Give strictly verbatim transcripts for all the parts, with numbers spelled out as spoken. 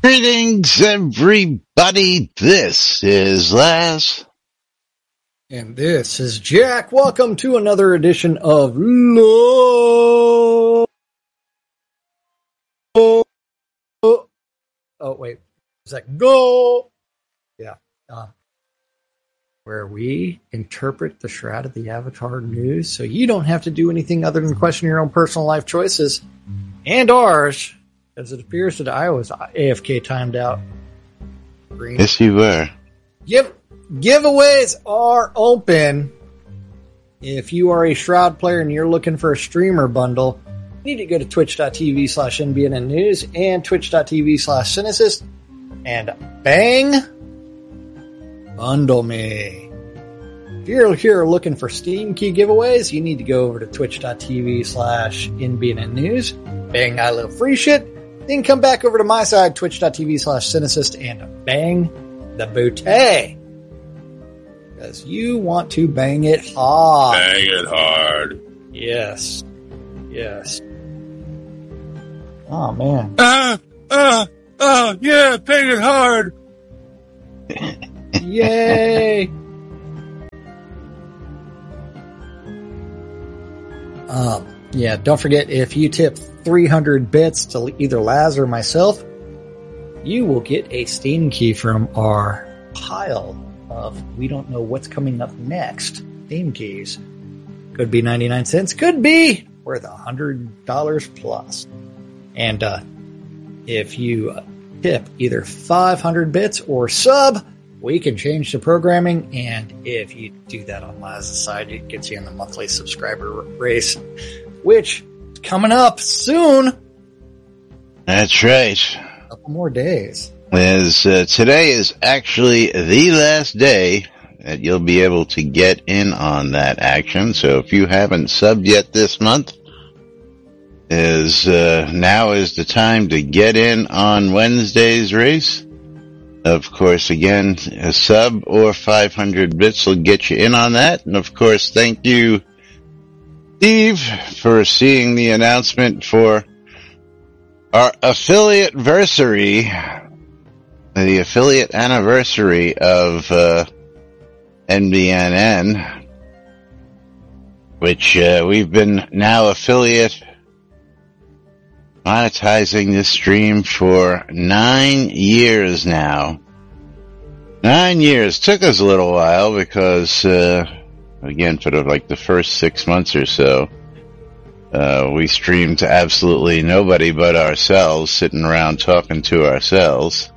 Greetings, everybody. This is Laz. And this is Jack. Welcome to another edition of Lo. Oh, wait. Is that Go? Yeah. Uh, where we interpret the Shroud of the Avatar news so you don't have to do anything other than question your own personal life choices and ours, as it appears that I was A F K timed out. Green. Yes, you were. Give, giveaways are open. If you are a Shroud player and you're looking for a streamer bundle, you need to go to twitch.tv slash NBN News and twitch.tv slash Cynicist and bang, bundle me. If you're here looking for Steam key giveaways, you need to go over to twitch.tv slash NBN News. Bang, I love free shit. Then come back over to my side, twitch.tv slash Cynicist, and bang the booty. Because you want to bang it hard. Bang it hard. Yes. Yes. Oh, man. Ah, ah, ah, yeah, bang it hard. Yay. Um, yeah, don't forget, if you tip three hundred bits to either Laz or myself, you will get a Steam key from our pile of we don't know what's coming up next Steam keys. Could be ninety-nine cents, could be worth one hundred dollars plus. And uh, if you tip either five hundred bits or sub, we can change the programming. And if you do that on Laz's side, it gets you in the monthly subscriber race, which is coming up soon. That's right. A couple more days. As uh, today is actually the last day that you'll be able to get in on that action. So if you haven't subbed yet this month, is uh, now is the time to get in on Wednesday's race. Of course, again, a sub or five hundred bits will get you in on that. And of course, thank you, Steve, for seeing the announcement for our affiliate versary, the affiliate anniversary of uh, N B N N, which uh, we've been now affiliate monetizing this stream for nine years now. Nine years. Took us a little while because, uh, again, for the, like the first six months or so, uh, we streamed to absolutely nobody but ourselves, sitting around talking to ourselves.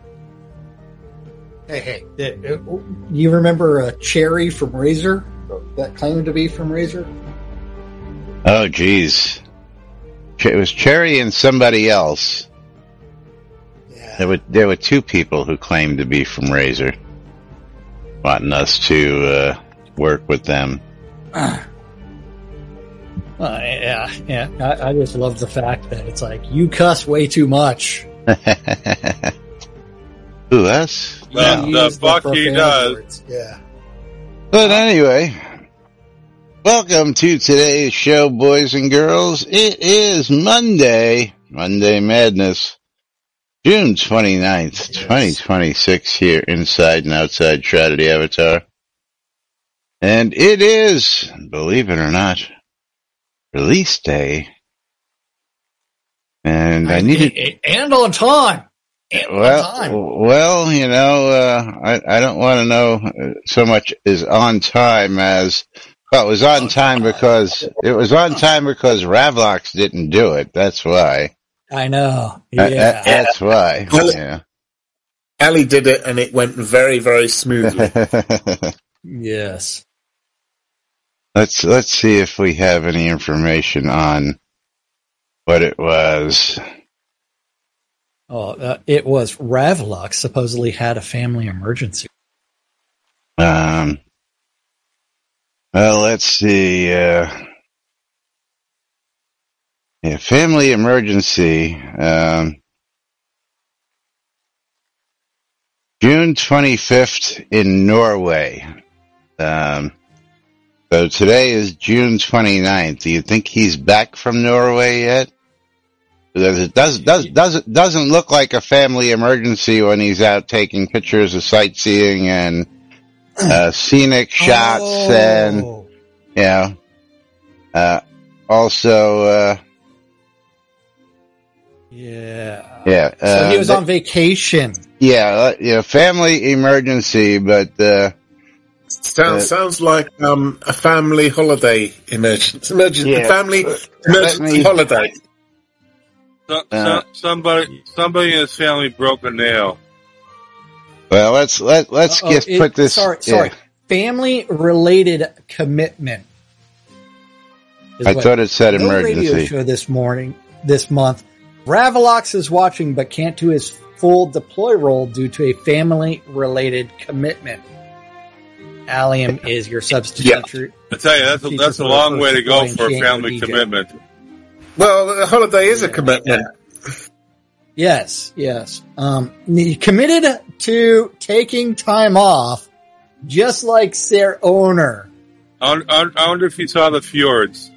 Hey, hey, you remember uh, Cherry from Razer? That claimed to be from Razer? Oh, geez. It was Cherry and somebody else. Yeah. There were there were two people who claimed to be from Razer, wanting us to uh, work with them. Uh, yeah, yeah. I, I just love the fact that it's like you cuss way too much. Who, us? The, the fuck he does. Words. Yeah. But anyway, welcome to today's show, boys and girls. It is Monday, Monday Madness, June twenty-ninth, yes. twenty twenty-six, here inside and outside Shroud of the Avatar. And it is, believe it or not, release day. And I, I needed... And on time. And well, on time. well, you know, uh, I, I don't want to know so much is on time as... Well, it was on time because it was on time because Ravlox didn't do it. That's why. I know. Yeah, uh, uh, that's why. Ellie, yeah. Ellie did it, and it went very, very smoothly. Yes. Let's let's see if we have any information on what it was. Oh, uh, it was Ravlox supposedly had a family emergency. Um. Well, let's see. Uh, yeah, family emergency. Um, June twenty-fifth in Norway. Um, so today is June twenty-ninth. Do you think he's back from Norway yet? It does does doesn't doesn't look like a family emergency when he's out taking pictures of sightseeing and uh, scenic shots, Oh. and you know, uh, also, uh, Yeah. yeah. So Uh, he was th- on vacation. yeah, uh, yeah, family emergency, but uh, Sounds Uh, sounds like um, a family holiday emergency. Emergency Yeah. family Let emergency me- holiday. So, Uh, so, somebody, somebody in his family broke a nail. well, let's let let's Uh-oh, just it- put this. Sorry, yeah. sorry. Family related commitment. is I what- thought it said no radio emergency. show this morning, this month. Ravalox is watching but can't do his full deploy role due to a family related commitment. Allium is your substitute. I tell you, that's a, Teacher that's a for long the way to first go flying for a champ family D J. commitment. Well, the holiday is a commitment. Yes, yes. Um, he committed to taking time off, just like their owner. I, won- I, I wonder if you saw the fjords.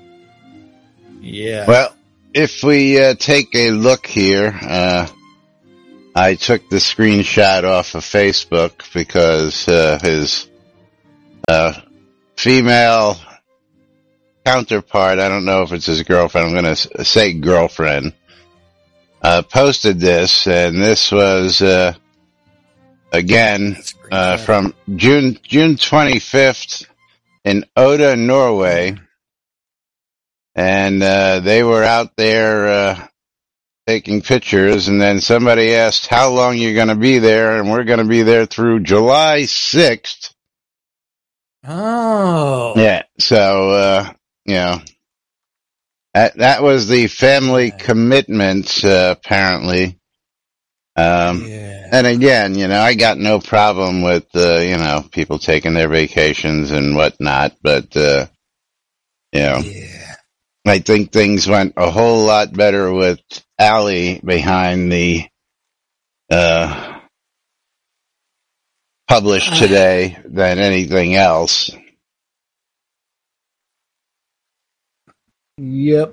Yeah. Well, if we uh, take a look here, uh, I took the screenshot off of Facebook because uh, his uh, female counterpart, I don't know if it's his girlfriend, I'm going to say girlfriend, uh, posted this, and this was, uh, again, uh, from June, June twenty-fifth in Oda, Norway. And, uh, they were out there, uh, taking pictures, and then somebody asked how long you're going to be there, and we're going to be there through July sixth. Oh. Yeah. So, uh, you know, that, that was the family Yeah. commitment, uh, apparently. Um, Yeah. and again, you know, I got no problem with, uh, you know, people taking their vacations and whatnot, but, uh, you know, Yeah. I think things went a whole lot better with Allie behind the, uh, published today than anything else. Yep.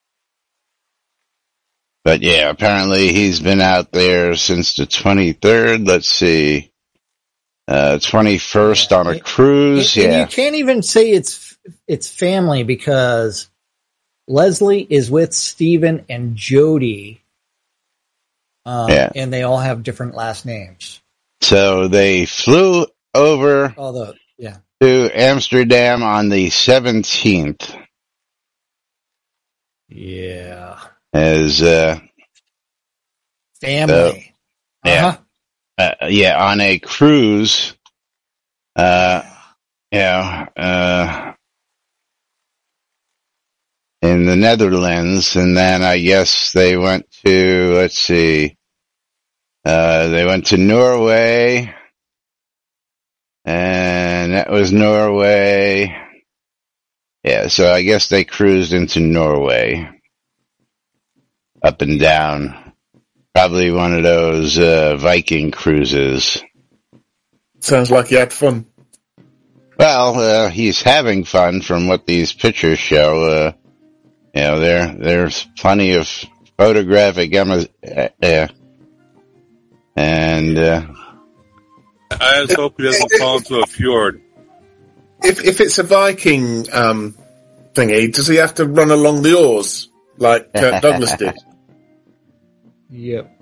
But yeah, apparently he's been out there since the twenty-third. Let's see, uh, twenty-first Yeah. on a And- cruise. And, and Yeah. you can't even say it's it's family because Leslie is with Stephen and Jody. Um, Yeah. And they all have different last names. So they flew over Although, yeah. to Amsterdam on the seventeenth Yeah. as, uh, Family. yeah. Uh-huh. uh, yeah, on a cruise, uh, yeah, uh, in the Netherlands, and then I guess they went to, let's see, uh, they went to Norway, and that was Norway. Yeah, so I guess they cruised into Norway, up and down. Probably one of those, uh, Viking cruises. Sounds like you had fun. Well, uh, he's having fun from what these pictures show. Uh, you know, there, there's plenty of photographic Emma, uh, uh, and, uh, I just hope he doesn't fall into a fjord. If if it's a Viking um, thingy, does he have to run along the oars like Kirk Douglas did? Yep.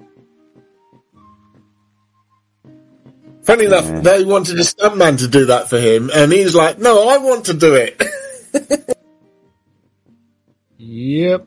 Funny enough, Yeah. they wanted a stuntman to do that for him, and he's like, "No, I want to do it." Yep.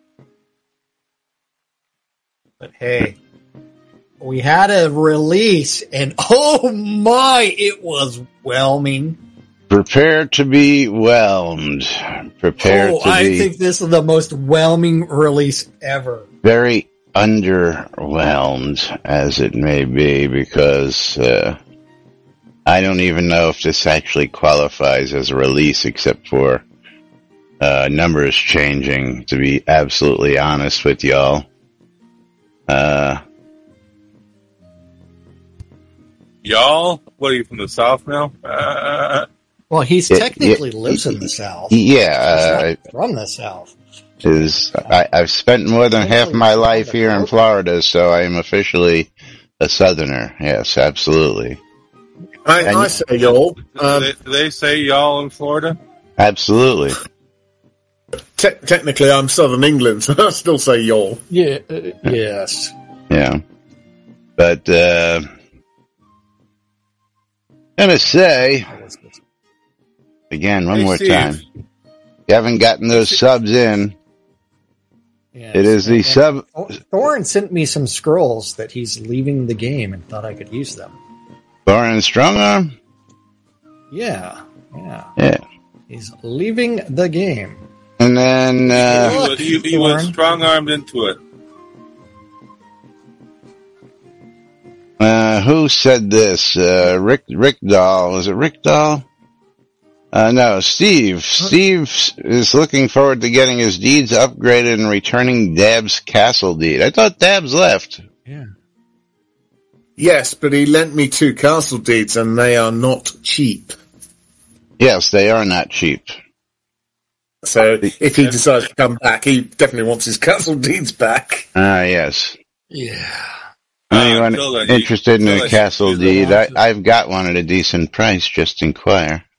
But hey, we had a release, and oh my, it was whelming. prepare to be whelmed. Prepare Oh, to I be think this is the most whelming release ever. very underwhelmed, as it may be, because, uh, I don't even know if this actually qualifies as a release except for, uh, numbers changing, to be absolutely honest with y'all. Uh, Y'all? What are you, from the South now? Uh, Well, he's Yeah, technically yeah, lives in the South. yeah, uh, He's not from the South. is I, I've spent more than half my life here in Florida, so I am officially a Southerner. Yes, absolutely. I, I say y'all. Um, they, they say y'all in Florida? Absolutely. Te- technically, I'm Southern England, so I still say y'all. Yeah. Uh, yes. Yeah. But, uh, I'm gonna say, again, one Hey, more Steve. time. You haven't gotten those subs in. yes. It is the And- sub. and Thorin sent me some scrolls that he's leaving the game and thought I could use them. Thorin Strongarm? Yeah. Yeah. Yeah. He's leaving the game. And then, He, uh, was- he, he went Thorn. strong-armed into it. uh, who said this? Uh, Rick, Rick Dahl. Was it Rick Dahl? Uh, no, Steve. Steve is looking forward to getting his deeds upgraded and returning Dab's castle deed. I thought Dab's left. Yeah. Yes, but he lent me two castle deeds, and they are not cheap. Yes, they are not cheap. So if he decides to come back, he definitely wants his castle deeds back. Ah, yes. Yeah. Anyone until then, you- interested in until a then, castle you- deed? I, I've got one at a decent price. Just inquire.